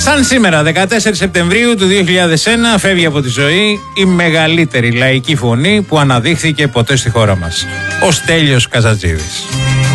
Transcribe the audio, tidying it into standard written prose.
Σαν σήμερα, 14 Σεπτεμβρίου του 2001, φεύγει από τη ζωή η μεγαλύτερη λαϊκή φωνή που αναδείχθηκε ποτέ στη χώρα μας. Ο Στέλιος Καζατζίδης.